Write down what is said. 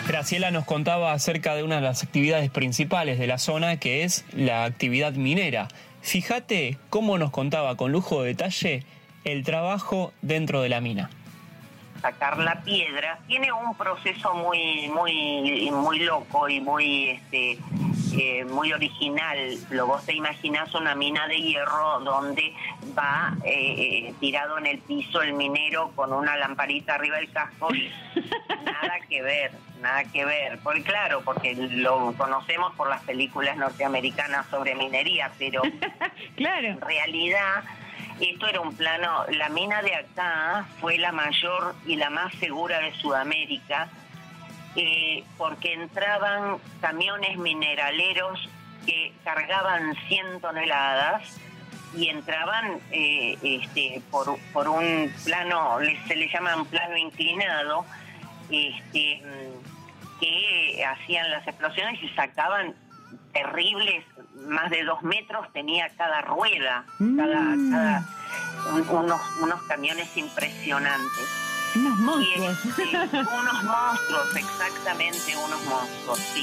Graciela nos contaba acerca de una de las actividades principales de la zona, que es la actividad minera. Fíjate cómo nos contaba con lujo de detalle el trabajo dentro de la mina. Sacar la piedra tiene un proceso muy loco y muy original. Vos te imaginás una mina de hierro donde va tirado en el piso el minero con una lamparita arriba del casco y nada que ver. Porque lo conocemos por las películas norteamericanas sobre minería, pero claro. En realidad esto era un plano. La mina de acá fue la mayor y la más segura de Sudamérica, porque entraban camiones mineraleros que cargaban 100 toneladas y entraban por un plano, se le llama un plano inclinado, que hacían las explosiones y sacaban terribles, más de 2 metros tenía cada rueda, unos camiones impresionantes. Unos monstruos. Unos monstruos, exactamente, unos monstruos, sí.